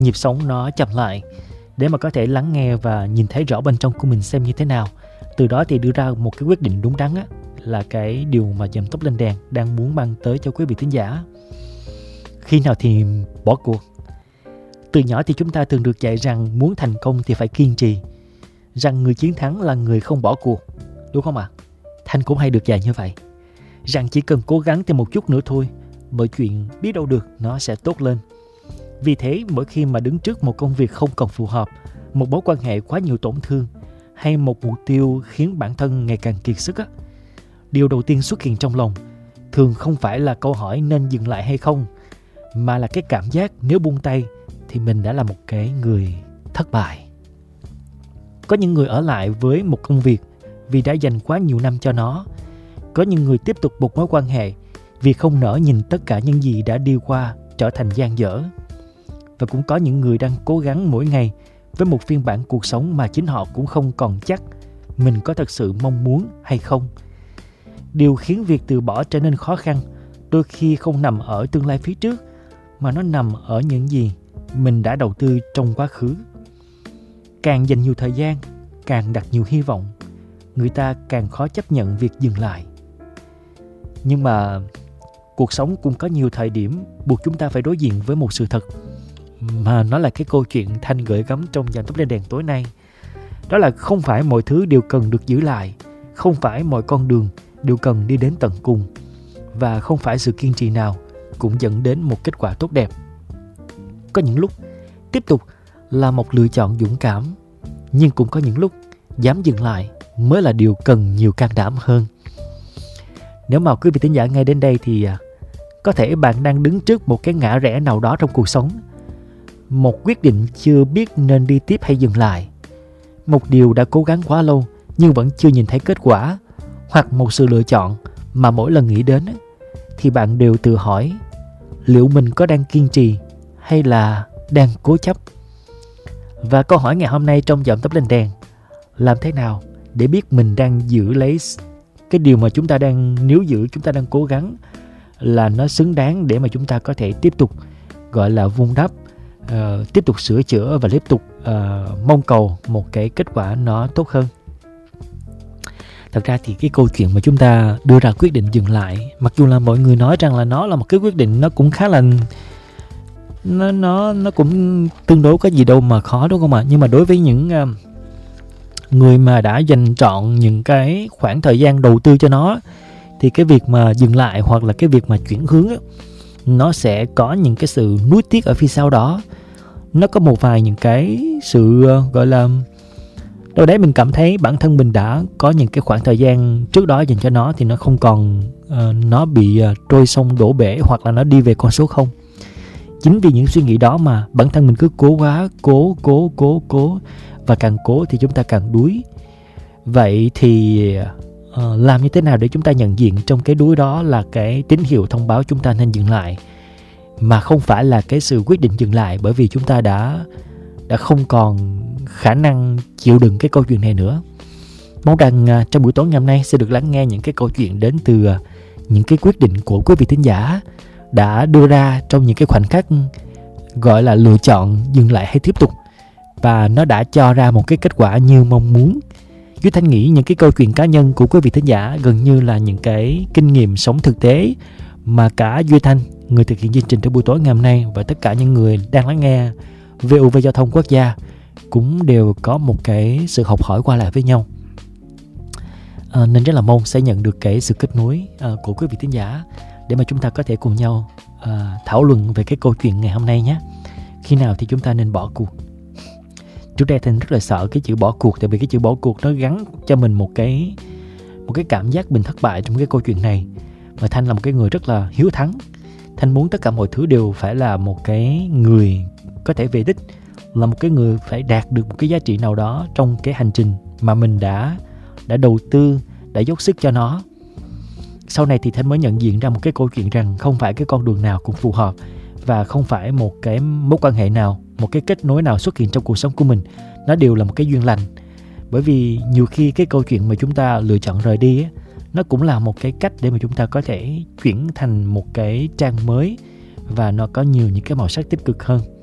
nhịp sống nó chậm lại để mà có thể lắng nghe và nhìn thấy rõ bên trong của mình xem như thế nào. Từ đó thì đưa ra một cái quyết định đúng đắn á, là cái điều mà Dòng Tóc Lên Đèn đang muốn mang tới cho quý vị thính giả. Khi nào thì bỏ cuộc? Từ nhỏ thì chúng ta thường được dạy rằng muốn thành công thì phải kiên trì, rằng người chiến thắng là người không bỏ cuộc, đúng không ạ? Thanh cũng hay được dạy như vậy, rằng chỉ cần cố gắng thêm một chút nữa thôi, mọi chuyện biết đâu được nó sẽ tốt lên. Vì thế mỗi khi mà đứng trước một công việc không còn phù hợp, một mối quan hệ quá nhiều tổn thương, hay một mục tiêu khiến bản thân ngày càng kiệt sức á, điều đầu tiên xuất hiện trong lòng thường không phải là câu hỏi nên dừng lại hay không, mà là cái cảm giác nếu buông tay thì mình đã là một cái người thất bại. Có những người ở lại với một công việc vì đã dành quá nhiều năm cho nó. Có những người tiếp tục một mối quan hệ vì không nỡ nhìn tất cả những gì đã đi qua trở thành dang dở. Và cũng có những người đang cố gắng mỗi ngày với một phiên bản cuộc sống mà chính họ cũng không còn chắc mình có thật sự mong muốn hay không. Điều khiến việc từ bỏ trở nên khó khăn đôi khi không nằm ở tương lai phía trước, mà nó nằm ở những gì mình đã đầu tư trong quá khứ. Càng dành nhiều thời gian, càng đặt nhiều hy vọng, người ta càng khó chấp nhận việc dừng lại. Nhưng mà cuộc sống cũng có nhiều thời điểm buộc chúng ta phải đối diện với một sự thật, mà nó là cái câu chuyện Thanh gửi gắm trong Dòng Tóc Lên Đèn tối nay. Đó là không phải mọi thứ đều cần được giữ lại, không phải mọi con đường đều cần đi đến tận cùng, và không phải sự kiên trì nào cũng dẫn đến một kết quả tốt đẹp. Có những lúc tiếp tục là một lựa chọn dũng cảm, nhưng cũng có những lúc dám dừng lại mới là điều cần nhiều can đảm hơn. Nếu mà quý vị thính giả nghe đến đây thì có thể bạn đang đứng trước một cái ngã rẽ nào đó trong cuộc sống, một quyết định chưa biết nên đi tiếp hay dừng lại, một điều đã cố gắng quá lâu nhưng vẫn chưa nhìn thấy kết quả, hoặc một sự lựa chọn mà mỗi lần nghĩ đến thì bạn đều tự hỏi liệu mình có đang kiên trì hay là đang cố chấp. Và câu hỏi ngày hôm nay trong Dòng Tóc Lên Đèn: làm thế nào để biết mình đang giữ lấy cái điều mà chúng ta đang níu giữ, chúng ta đang cố gắng là nó xứng đáng để mà chúng ta có thể tiếp tục gọi là vun đắp, tiếp tục sửa chữa và tiếp tục mong cầu một cái kết quả nó tốt hơn. Thật ra thì cái câu chuyện mà chúng ta đưa ra quyết định dừng lại, mặc dù là mọi người nói rằng là nó là một cái quyết định nó cũng khá là nó cũng tương đối có gì đâu mà khó, đúng không ạ? Nhưng mà đối với những người mà đã dành trọn những cái khoảng thời gian đầu tư cho nó, thì cái việc mà dừng lại hoặc là cái việc mà chuyển hướng á, nó sẽ có những cái sự nuối tiếc ở phía sau đó. Nó có một vài những cái sự gọi là đâu đấy mình cảm thấy bản thân mình đã có những cái khoảng thời gian trước đó dành cho nó thì nó không còn, nó bị trôi sông đổ bể hoặc là nó đi về con số 0. Chính vì những suy nghĩ đó mà bản thân mình cứ cố quá, cố và càng cố thì chúng ta càng đuối. Vậy thì làm như thế nào để chúng ta nhận diện trong cái đuối đó là cái tín hiệu thông báo chúng ta nên dừng lại, mà không phải là cái sự quyết định dừng lại bởi vì chúng ta đã không còn khả năng chịu đựng cái câu chuyện này nữa. Mong rằng trong buổi tối ngày hôm nay sẽ được lắng nghe những cái câu chuyện đến từ những cái quyết định của quý vị thính giả đã đưa ra trong những cái khoảnh khắc gọi là lựa chọn dừng lại hay tiếp tục, và nó đã cho ra một cái kết quả như mong muốn. Duy Thanh nghĩ những cái câu chuyện cá nhân của quý vị thính giả gần như là những cái kinh nghiệm sống thực tế mà cả Duy Thanh, người thực hiện chương trình trong buổi tối ngày hôm nay, và tất cả những người đang lắng nghe VOV Giao thông Quốc gia cũng đều có một cái sự học hỏi qua lại với nhau. Nên rất là mong sẽ nhận được cái sự kết nối của quý vị thính giả để mà chúng ta có thể cùng nhau thảo luận về cái câu chuyện ngày hôm nay nhé. Khi nào thì chúng ta nên bỏ cuộc? Trước đây Thanh rất là sợ cái chữ bỏ cuộc, tại vì cái chữ bỏ cuộc nó gắn cho mình một cái cảm giác mình thất bại trong cái câu chuyện này. Và Thanh là một cái người rất là hiếu thắng. Thanh muốn tất cả mọi thứ đều phải là một cái người có thể về đích, là một cái người phải đạt được một cái giá trị nào đó trong cái hành trình mà mình đã đầu tư, đã dốc sức cho nó. Sau này thì Thanh mới nhận diện ra một cái câu chuyện rằng không phải cái con đường nào cũng phù hợp, và không phải một cái mối quan hệ nào, một cái kết nối nào xuất hiện trong cuộc sống của mình nó đều là một cái duyên lành. Bởi vì nhiều khi cái câu chuyện mà chúng ta lựa chọn rời đi nó cũng là một cái cách để mà chúng ta có thể chuyển thành một cái trang mới, và nó có nhiều những cái màu sắc tích cực hơn.